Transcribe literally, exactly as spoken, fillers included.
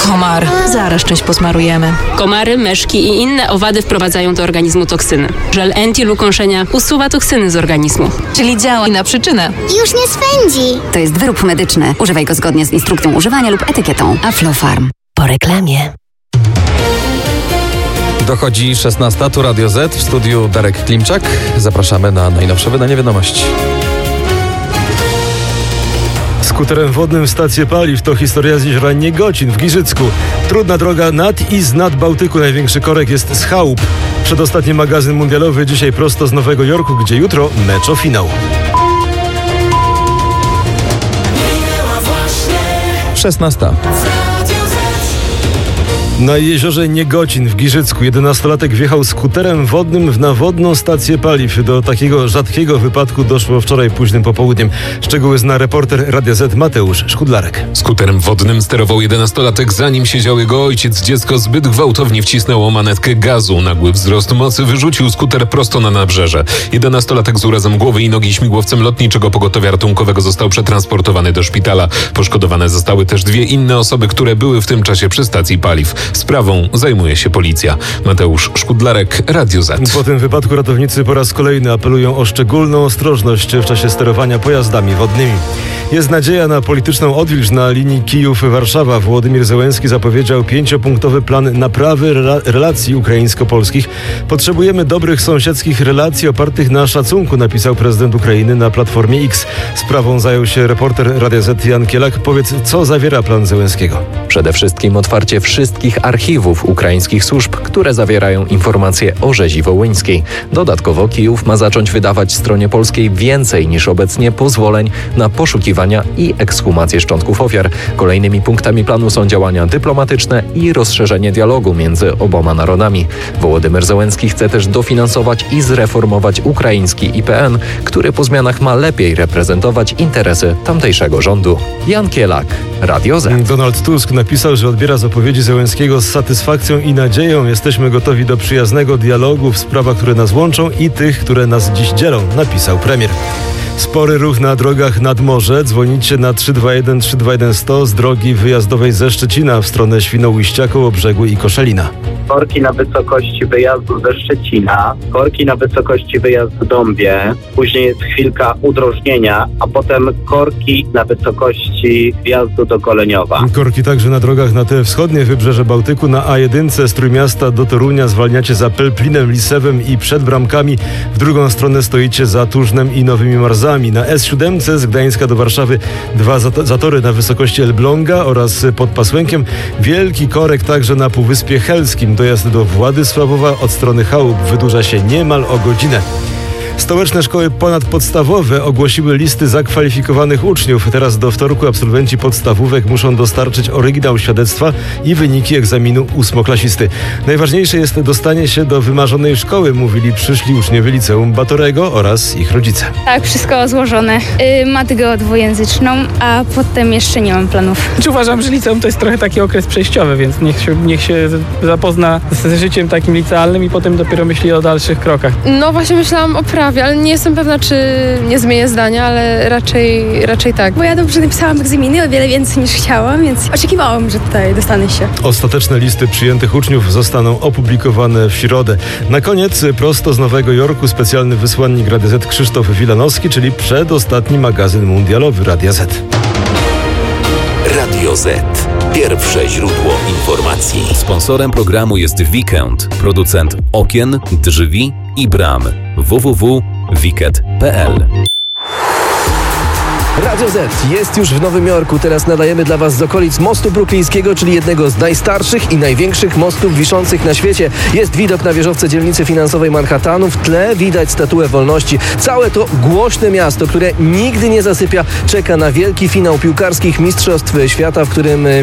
Komar. Zaraz czymś posmarujemy. Komary, myszki i inne owady wprowadzają do organizmu toksyny. Żel Entil ukąszenia usuwa toksyny z organizmu. Czyli działa na przyczynę. Już nie swędzi. To jest wyrób medyczny. Używaj go zgodnie z instrukcją używania lub etykietą. Aflofarm. Po reklamie. Dochodzi szesnasta, tu Radio Z, w studiu Darek Klimczak. Zapraszamy na najnowsze wydanie wiadomości. Skuterem wodnym w stację paliw to historia z jeziora Niegocin w Giżycku. Trudna droga nad i z nad Bałtyku. Największy korek jest z chałup. Przedostatni magazyn mundialowy dzisiaj prosto z Nowego Jorku, gdzie jutro mecz o finał. szesnasta. Na jeziorze Niegocin w Giżycku jedenastolatek wjechał skuterem wodnym w nawodną stację paliw. Do takiego rzadkiego wypadku doszło wczoraj późnym popołudniem. Szczegóły zna reporter Radia Z Mateusz Szkudlarek. Skuterem wodnym sterował jedenastolatek, zanim siedział jego ojciec. Dziecko zbyt gwałtownie wcisnęło manetkę gazu. Nagły wzrost mocy wyrzucił skuter prosto na nabrzeże. jedenastolatek z urazem głowy i nogi śmigłowcem lotniczego pogotowia ratunkowego został przetransportowany do szpitala. Poszkodowane zostały też dwie inne osoby, które były w tym czasie przy stacji paliw. Sprawą zajmuje się policja. Mateusz Szkudlarek, Radio Z. Po tym wypadku ratownicy po raz kolejny apelują o szczególną ostrożność w czasie sterowania pojazdami wodnymi. Jest nadzieja na polityczną odwilż na linii Kijów-Warszawa. Władimir Zełenski zapowiedział pięciopunktowy plan naprawy rela- relacji ukraińsko-polskich. Potrzebujemy dobrych sąsiedzkich relacji opartych na szacunku, napisał prezydent Ukrainy na Platformie X. Sprawą zajął się reporter Radia Z Jan Kielak. Powiedz, co zawiera plan Zełenskiego? Przede wszystkim otwarcie wszystkich archiwów ukraińskich służb, które zawierają informacje o rzezi wołyńskiej. Dodatkowo Kijów ma zacząć wydawać stronie polskiej więcej niż obecnie pozwoleń na poszukiwania i ekshumację szczątków ofiar. Kolejnymi punktami planu są działania dyplomatyczne i rozszerzenie dialogu między oboma narodami. Wołodymyr Zełenski chce też dofinansować i zreformować ukraiński I P N, który po zmianach ma lepiej reprezentować interesy tamtejszego rządu. Jan Kielak, Radio Z. Donald Tusk napisał, że odbiera zapowiedzi Zełenskiego z satysfakcją i nadzieją. Jesteśmy gotowi do przyjaznego dialogu w sprawach, które nas łączą i tych, które nas dziś dzielą, napisał premier. Spory ruch na drogach nad morze. Dzwonicie na trzy dwa jeden trzy dwa jeden sto z drogi wyjazdowej ze Szczecina w stronę Świnoujścia, Kołobrzegu i Koszalina. Korki na wysokości wyjazdu ze Szczecina, korki na wysokości wyjazdu Dąbie, później jest chwilka udrożnienia, a potem korki na wysokości wjazdu do Goleniowa. Korki także na drogach na te wschodnie wybrzeże Bałtyku. Na A jeden z Trójmiasta do Torunia zwalniacie za Pelplinem, Lisewem i przed Bramkami. W drugą stronę stoicie za Turznem i Nowymi Marzami. Na S siedem z Gdańska do Warszawy dwa zatory na wysokości Elbląga oraz pod Pasłękiem. Wielki korek także na Półwyspie Helskim. Dojazd do Władysławowa od strony chałup wydłuża się niemal o godzinę. Stołeczne szkoły ponadpodstawowe ogłosiły listy zakwalifikowanych uczniów. Teraz do wtorku absolwenci podstawówek muszą dostarczyć oryginał świadectwa i wyniki egzaminu ósmoklasisty. Najważniejsze jest dostanie się do wymarzonej szkoły, mówili przyszli uczniowie liceum Batorego oraz ich rodzice. Tak, wszystko złożone. Yy, matygę dwujęzyczną, a potem jeszcze nie mam planów. Czy uważam, że liceum to jest trochę taki okres przejściowy, więc niech się, niech się zapozna z życiem takim licealnym i potem dopiero myśli o dalszych krokach. No właśnie myślałam o prawie, ale nie jestem pewna, czy nie zmienię zdania, ale raczej, raczej tak. Bo ja dobrze napisałam egzaminy, o wiele więcej niż chciałam, więc oczekiwałam, że tutaj dostanę się. Ostateczne listy przyjętych uczniów zostaną opublikowane w środę. Na koniec prosto z Nowego Jorku specjalny wysłannik Radia Z Krzysztof Wilanowski, czyli przedostatni magazyn mundialowy Radia Z. Radio Z. Pierwsze źródło informacji. Sponsorem programu jest Weekend, producent okien, drzwi i bram. w w w kropka wiket kropka p l. Radio Z jest już w Nowym Jorku. Teraz nadajemy dla Was z okolic mostu bruklińskiego, czyli jednego z najstarszych i największych mostów wiszących na świecie. Jest widok na wieżowce dzielnicy finansowej Manhattanu. W tle widać Statuę Wolności. Całe to głośne miasto, które nigdy nie zasypia, czeka na wielki finał piłkarskich mistrzostw świata, w którym